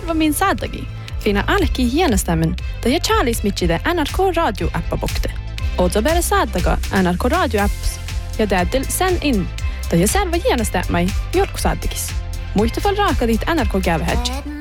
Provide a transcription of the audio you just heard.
serva min saadagi. Fina alki hienestämmen, da je Charlies mitchide NRK Radio appa bokte. Ozo bere saadaga NRK Radio apps. Ja täytyy sen in, da je serva hienestämmai jorku saadagis. Muista fall raaka dit NRK gävehedge.